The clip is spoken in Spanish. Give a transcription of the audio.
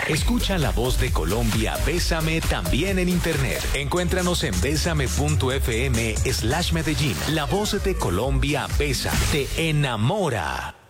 Escucha La Voz de Colombia, Bésame también en internet. Encuéntranos en besame.fm/Medellín. La Voz de Colombia, Besa, te enamora.